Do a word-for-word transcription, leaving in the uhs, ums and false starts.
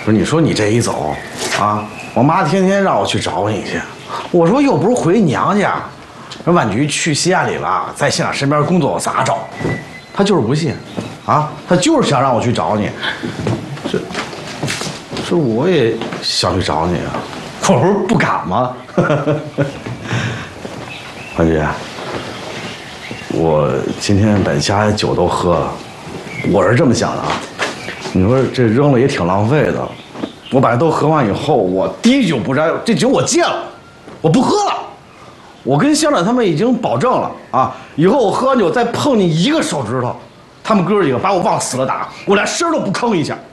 不是，你说你这一走，啊，我妈天天让我去找你去。我说又不是回娘家，人婉菊去西亚里了，在县长身边工作，我咋找？她就是不信，啊，她就是想让我去找你。这，这我也想去找你啊，可不是不敢吗？婉菊，我今天把家里酒都喝了，我是这么想的啊。你说这扔了也挺浪费的，我把它都喝完以后，我滴酒不沾，这酒我戒了，我不喝了。我跟乡长他们已经保证了啊，以后我喝完酒再碰你一个手指头，他们哥几个把我往死了打，我连声都不吭一下。